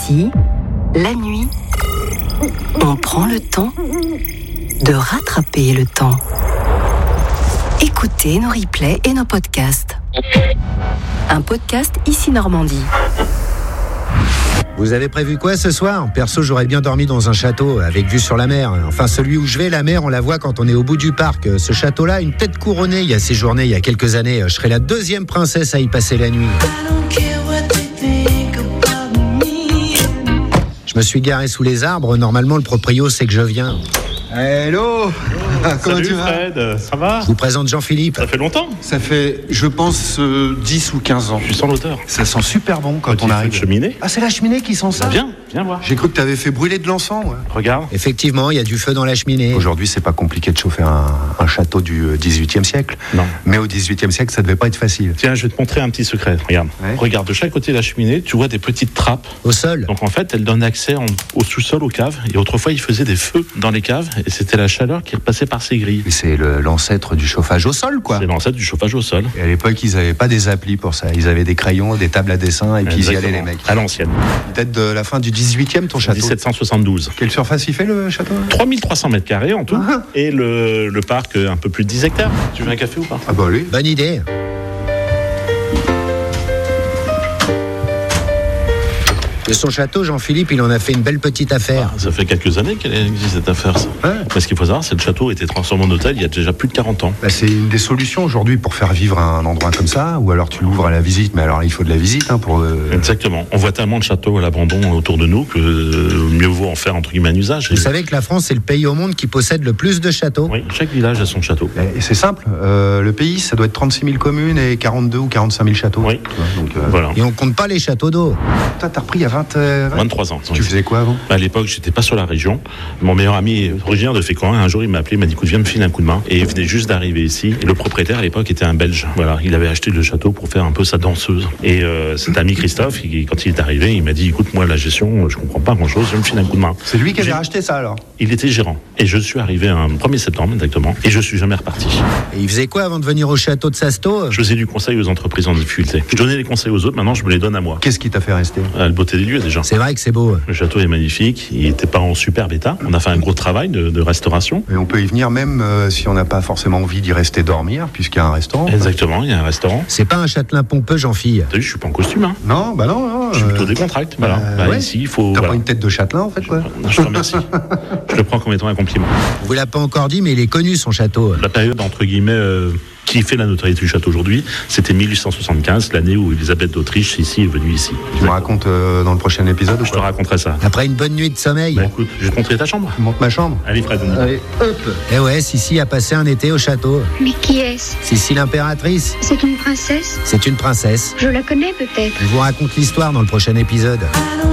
Ici, la nuit, on prend le temps de rattraper le temps. Écoutez nos replays et nos podcasts. Un podcast Ici Normandie. Vous avez prévu quoi ce soir ? Perso, j'aurais bien dormi dans un château avec vue sur la mer. Enfin, celui où je vais, la mer, on la voit quand on est au bout du parc. Ce château-là, une tête couronnée, il y a séjourné il y a quelques années. Je serai la deuxième princesse à y passer la nuit. Je me suis garé sous les arbres. Normalement, le proprio sait que je viens. Hello. Comment Salut tu vas ? Fred, ça va ? Je vous présente Jean-Philippe. Ça fait longtemps ? Ça fait, je pense, 10 ou 15 ans. Je suis sans l'auteur. Ça sent super bon quand on Petite arrive. cheminée. Ah, c'est la cheminée qui sent ça ? Viens voir. J'ai cru que t'avais fait brûler de l'encens. Ouais. Regarde. Effectivement, il y a du feu dans la cheminée. Aujourd'hui, c'est pas compliqué de chauffer un château du 18e siècle. Non. Mais au 18e siècle, ça devait pas être facile. Tiens, je vais te montrer un petit secret. Regarde. Ouais. Regarde, de chaque côté de la cheminée, tu vois des petites trappes. Au sol. Donc en fait, elles donnent accès au sous-sol, aux caves. Et autrefois, ils faisaient des feux dans les caves. Et c'était la chaleur qui repassait par ces grilles. Et c'est l'ancêtre du chauffage au sol, quoi. C'est l'ancêtre du chauffage au sol. Et à l'époque, ils avaient pas des applis pour ça. Ils avaient des crayons, des tables à dessin, et puis ils y allaient, les mecs. À l'ancienne. Peut-être de la fin du 18e, ton château. 1772. Quelle surface il fait, le château ? 3300 mètres carrés en tout. Ah. Et le parc, un peu plus de 10 hectares. Tu veux un café ou pas ? Ah bah oui. Bonne idée. De son château, Jean-Philippe, il en a fait une belle petite affaire. Ça fait quelques années qu'elle existe cette affaire, ça. Ouais. Parce qu'il faut savoir, c'est le château a été transformé en hôtel il y a déjà plus de 40 ans. Bah, c'est une des solutions aujourd'hui pour faire vivre un endroit comme ça, ou alors tu l'ouvres à la visite, mais alors il faut de la visite pour... Exactement. On voit tellement de châteaux à l'abandon autour de nous que mieux vaut en faire entre guillemets un usage. Vous savez que la France est le pays au monde qui possède le plus de châteaux. Oui, chaque village a son château. Et c'est simple, le pays, ça doit être 36 000 communes et 42 ou 45 000 châteaux. Oui. Tu vois, donc, Voilà. Et on compte pas les châteaux d'eau. Toi, t'as repris il y a 23 ans. Tu faisais quoi avant ? À l'époque, j'étais pas sur la région. Mon meilleur ami est originaire de Fécamp. Un jour, il m'a appelé, il m'a dit écoute, viens me filer un coup de main. Et il venait juste d'arriver ici. Et le propriétaire à l'époque était un Belge. Voilà, il avait acheté le château pour faire un peu sa danseuse. Et cet ami Christophe, quand il est arrivé, il m'a dit écoute, moi la gestion, je comprends pas grand-chose. Viens me filer un coup de main. C'est lui qui avait racheté ça alors ? Il était gérant. Et je suis arrivé un 1er septembre exactement. Et je suis jamais reparti. Et il faisait quoi avant de venir au château de Sasto ? Je faisais du conseil aux entreprises en difficulté. Je donnais les conseils aux autres. Maintenant, je me les donne à moi. Qu'est-ce qui t'a fait rester ? La beauté des lieux déjà. C'est vrai que c'est beau. Le château est magnifique, il n'était pas en superbe état. On a fait un gros travail de restauration. Et on peut y venir même si on n'a pas forcément envie d'y rester dormir, puisqu'il y a un restaurant. Exactement, il y a un restaurant. C'est pas un châtelain pompeux, Jean-Philippe. T'as vu, je suis pas en costume, hein. Non, bah non. Je suis plutôt décontracté. Voilà. ouais. Ici, il faut. T'as Voilà. pas une tête de châtelain en fait, quoi. Je te remercie. Je le prends comme étant un compliment. On vous l'a pas encore dit, mais il est connu son château. La période entre guillemets qui fait la notoriété du château aujourd'hui, c'était 1875, l'année où Elisabeth d'Autriche ici est venue ici. Tu me racontes dans le prochain épisode ou Je te quoi ? raconterai ça. Après une bonne nuit de sommeil. Bah écoute, je vais te montrer ta chambre. Monte ma chambre. Allez Fred, on y va. Allez, hop. Eh ouais, Sissi a passé un été au château. Mais qui est-ce ? Sissi l'impératrice, C'est une princesse ? c'est une princesse. Je la connais peut-être. Je vous raconte l'histoire dans le prochain épisode.